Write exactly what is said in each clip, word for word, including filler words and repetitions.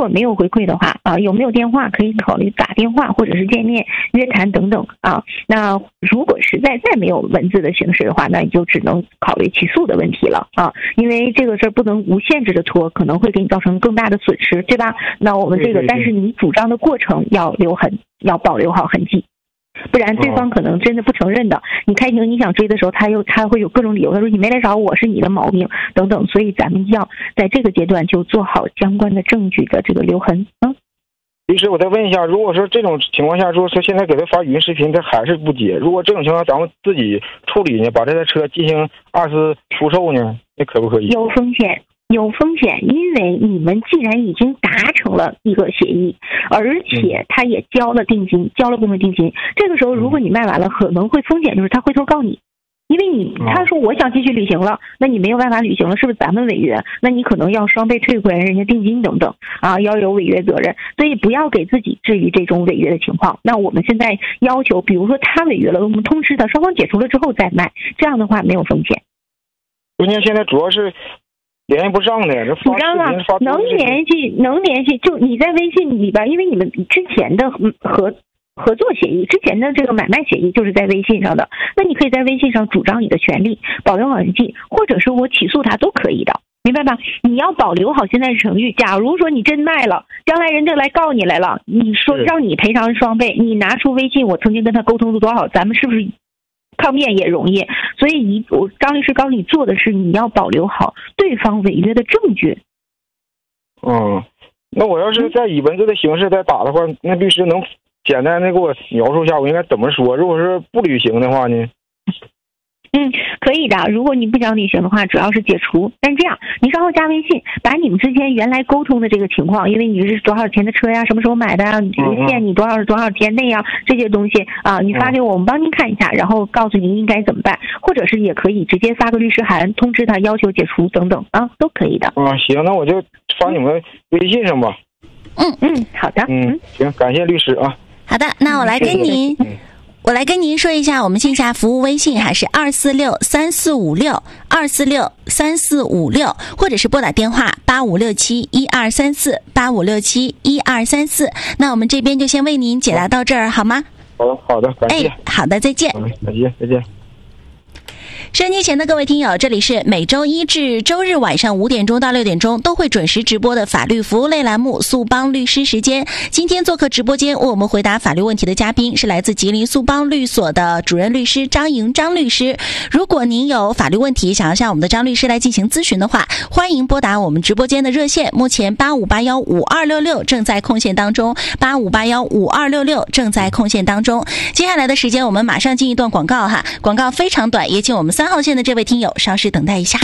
果没有回馈的话啊，有没有电话可以考虑打电话或者是见面约谈等等啊。那如果实在再没有文字的形式的话，那你就只能考虑起诉的问题了啊，因为这个事儿不能无限制的拖，可能会给你造成更大的损失，对吧？那我们这个，但是你主张的过程要留痕，要保留好痕迹。不然对方可能真的不承认的，你开庭你想追的时候，他又他会有各种理由，他说你没来找我是你的毛病等等，所以咱们要在这个阶段就做好相关的证据的这个留痕。嗯， 律师，我再问一下，如果说这种情况下，如果说现在给他发语音视频，他还是不接，如果这种情况咱们自己处理呢，把这台车进行二次出售呢，那可不可以？ 有风险。有风险，因为你们既然已经达成了一个协议，而且他也交了定金，交了部分定金，这个时候如果你卖完了，可能会风险就是他回头告你，因为你他说我想继续履行了，那你没有办法履行了，是不是咱们违约？那你可能要双倍退回人家定金等等啊，要有违约责任，所以不要给自己置于这种违约的情况。那我们现在要求，比如说他违约了，我们通知他，双方解除了之后再卖，这样的话没有风险。 关键现在主要是联系不上的，这你知道吗？能联系能联系，就你在微信里边，因为你们之前的合合作协议，之前的这个买卖协议就是在微信上的，那你可以在微信上主张你的权利，保留好痕迹，或者是我起诉他都可以的，明白吧？你要保留好现在的程序。假如说你真卖了，将来人家来告你来了，你说让你赔偿双倍，你拿出微信，我曾经跟他沟通了多少，咱们是不是抗辩也容易？所以你我张律师告诉你做的是你要保留好对方违约的证据。 嗯，那我要是再以文字的形式再打的话，那律师能简单的给我描述一下我应该怎么说？如果是不履行的话呢？ 嗯，可以的。如果你不想履行的话，主要是解除。但是这样，你稍后加微信，把你们之间原来沟通的这个情况，因为你是多少钱的车呀，什么时候买的呀，你限你多少多少天内呀，这些东西啊，你发给我，我们帮您看一下，然后告诉您应该怎么办，或者是也可以直接发个律师函通知他要求解除等等啊，都可以的。 啊，行，那我就发你们微信上吧。 嗯嗯，好的。 嗯，行，感谢律师啊。 好的，那我来跟您。嗯我来跟您说一下，我们线下服务微信还是二四六三四五六二四六三四五六，或者是拨打电话八五六七一二三四八五六七一二三四。那我们这边就先为您解答到这儿，好吗？ 好的，好的，感谢。 哎，好的，再见。 好的，感谢，再见。 收音机前的各位听友，这里是每周一至周日晚上五点钟到六点钟都会准时直播的法律服务类栏目速帮律师时间。今天做客直播间为我们回答法律问题的嘉宾是来自吉林速帮律所的主任律师张莹张律师。如果您有法律问题想要向我们的张律师来进行咨询的话，欢迎拨打我们直播间的热线，目前八五八幺五二六六正在空线当中，八五八幺五二六六正在空线当中。接下来的时间我们马上进一段广告哈，广告非常短，也请我们三号线的这位听友稍事等待一下。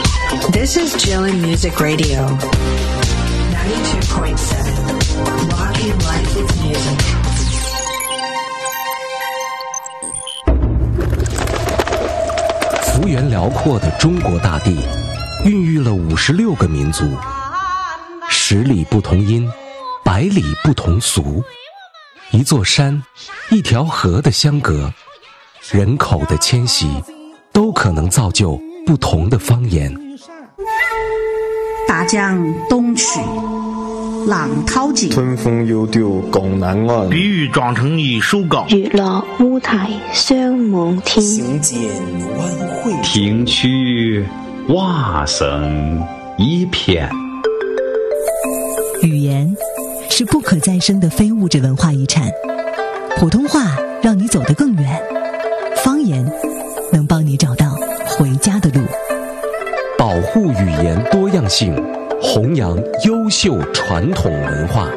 This is Jillian Music Radio ninety-two point seven Rocking Life with Music。 幅员辽阔的中国大地孕育了五十六个民族，十里不同音，百里不同俗，一座山一条河的相隔，人口的迁徙都可能造就不同的方言。 大江东去，浪淘尽， 春风又丢江南岸， 比喻装成一首歌。 月落乌台霜满天， 行见万会， 庭区蛙声一片。 语言是不可再生的非物质文化遗产，普通话让你走得更远，方言能帮你找到回家的路。 保护语言多样性，弘扬优秀传统文化。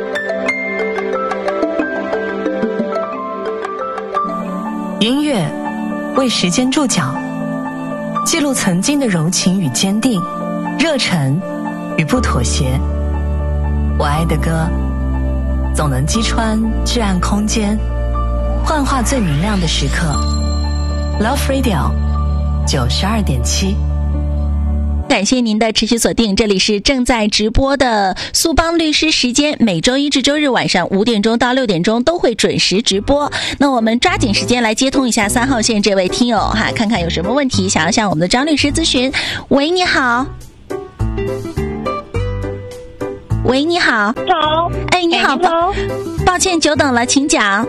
音乐为时间注脚，记录曾经的柔情与坚定，热忱与不妥协。我爱的歌总能击穿至暗空间，幻化最明亮的时刻。 Love Radio 九十二点七。 感谢您的持续锁定，这里是正在直播的速帮律师时间，每周一至周日晚上五点钟到六点钟都会准时直播。那我们抓紧时间来接通一下三号线这位听友哈，看看有什么问题想要向我们的张律师咨询。喂，你好。 喂，你好。 早。 哎，你好。 哎、好抱歉久等了，请讲。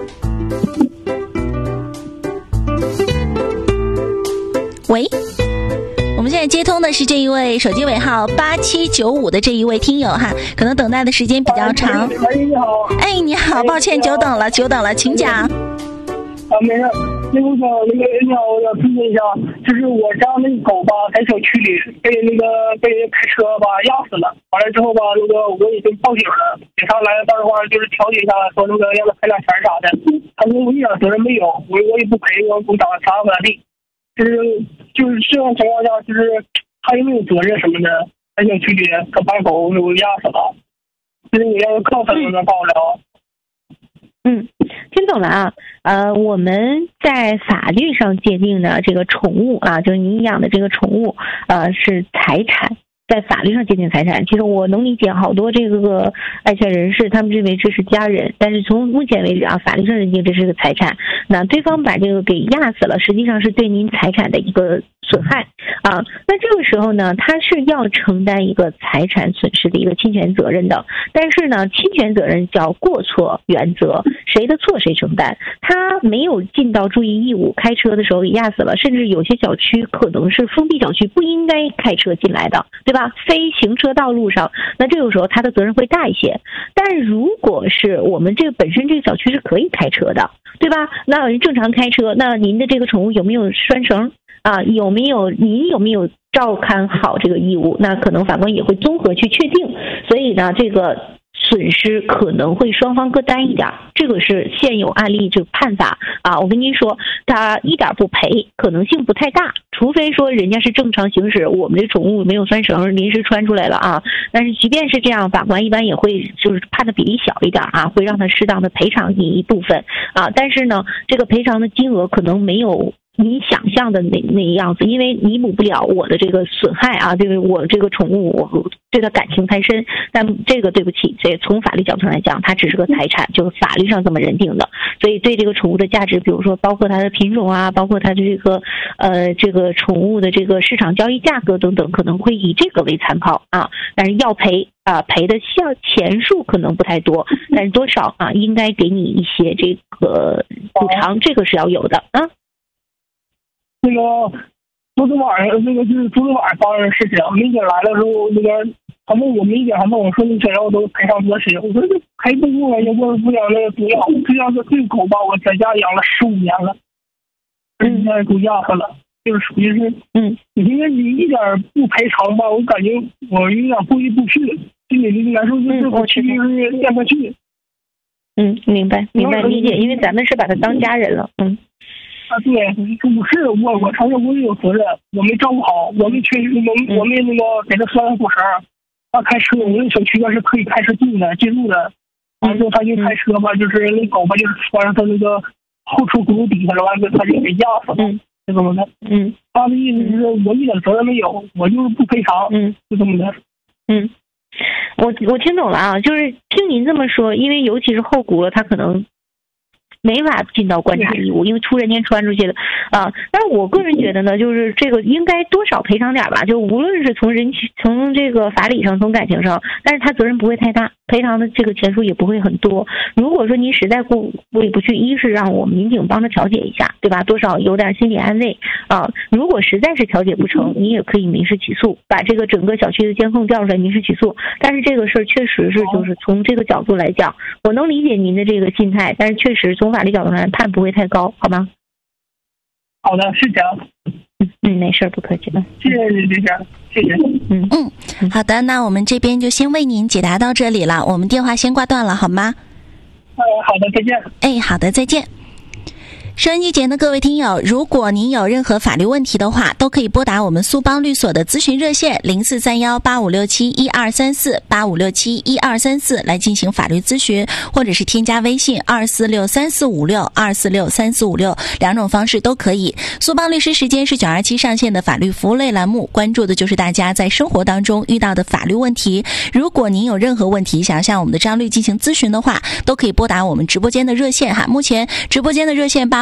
喂，我们现在接通的是这一位手机尾号八七九五的这一位听友哈，可能等待的时间比较长。 喂，你好。 哎，你好，抱歉久等了，久等了，请讲。 啊，没事。那个那个你好，我要咨询一下，就是我家那个狗吧，在小区里被那个被开车吧压死了。完了之后吧，那个我已经报警了，警察来了，到时候就是调解一下，说那个让他赔点钱啥的。他说我一点责任没有，我我也不赔，我给我打啥不咋地。就是就是这种情况下，就是他有没有责任什么的，在小区里可把狗给我压死了。就是你要告他能不能告了？ 嗯，听懂了啊。呃，我们在法律上界定的这个宠物啊，就是你养的这个宠物，呃，是财产，在法律上界定财产。其实我能理解好多这个爱犬人士，他们认为这是家人，但是从目前为止啊，法律上认定这是个财产。那对方把这个给压死了，实际上是对您财产的一个损害啊。那这个时候呢，他是要承担一个财产损失的一个侵权责任的。但是呢，侵权责任叫过错原则，谁的错谁承担。他没有尽到注意义务，开车的时候给压死了，甚至有些小区可能是封闭小区，不应该开车进来的，对吧？非行车道路上，那这个时候他的责任会大一些。但如果是我们这个本身这个小区是可以开车的，对吧？那正常开车，那您的这个宠物有没有拴绳啊？有没有您有没有照看好这个义务？那可能法官也会综合去确定。所以呢，这个损失可能会双方各担一点，这个是现有案例这个判法啊。我跟您说，他一点不赔可能性不太大，除非说人家是正常行驶，我们这宠物没有拴绳，临时穿出来了啊。但是即便是这样，法官一般也会就是判的比例小一点啊，会让他适当的赔偿你一部分啊。但是呢，这个赔偿的金额可能没有你想象的那那样子，因为弥补不了我的这个损害啊，对我这个宠物我对它感情太深，但这个对不起，这从法律角度上来讲，它只是个财产，就是法律上这么认定的。所以对这个宠物的价值，比如说包括它的品种啊，包括它的这个呃这个宠物的这个市场交易价格等等，可能会以这个为参考啊。但是要赔啊，赔的项钱数可能不太多，但是多少啊，应该给你一些这个补偿，这个是要有的啊。 那个昨天晚上，那个就是昨天晚上发生的事情，民警来的时候，那个他问我，民警还问我说：“你想要都赔偿多少？”我说：“这赔不过了，要不不讲那个毒药。这样是这狗吧，我在家养了十五年了，人家给压死了，就是属于是，嗯，因为你一点不赔偿吧，我感觉我有点过意不去，心里的难受，就是我确实是咽不去。” 嗯，明白，明白，理解，因为咱们是把它当家人了，嗯。 啊，对，不是我，我承认我也有责任，我没照顾好，我没确实，我我没那个给他拴上锁绳。他开车，我们小区边是可以开车进的、进入的。完之后他就开车吧，就是那狗吧，就是拴上他那个后车轱辘底下了，完了他就给压死了，就这么的。嗯，他的意思是我一点责任没有，我就是不赔偿，嗯，就这么的。 嗯，我我听懂了啊，就是听您这么说，因为尤其是后轱辘，他可能没法尽到观察义务，因为突然间穿出去了啊。但是我个人觉得呢，就是这个应该多少赔偿点吧，就无论是从人从这个法理上，从感情上，但是他责任不会太大，赔偿的这个钱数也不会很多。如果说您实在过过意不去，一是让我们民警帮着调解一下，对吧？多少有点心理安慰啊。如果实在是调解不成，你也可以民事起诉，把这个整个小区的监控调出来民事起诉。但是这个事儿确实是就是从这个角度来讲，我能理解您的这个心态，但是确实从法律角度上判不会太高，好吗？ 好的，是这样。 嗯嗯，没事，不客气。嗯， 谢谢你，李先，谢谢。 嗯嗯，好的，那我们这边就先为您解答到这里了，我们电话先挂断了，好吗？ 呃，好的，再见。 哎，好的，再见。收音机前的各位听友，如果您有任何法律问题的话，都可以拨打我们苏邦律所的咨询热线零四三幺八五六七一二三四八五六七一二三四来进行法律咨询，或者是添加微信二四六三四五六二四六三四五六，两种方式都可以。苏邦律师时间是九二七上线的法律服务类栏目，关注的就是大家在生活当中遇到的法律问题。如果您有任何问题想向我们的张律进行咨询的话，都可以拨打我们直播间的热线哈。目前直播间的热线八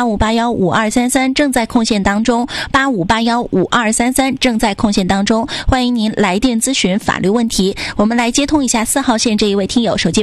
八五八幺五二三三正在空线当中，八五八幺五二三三正在空线当中，欢迎您来电咨询法律问题。我们来接通一下四号线这一位听友，手机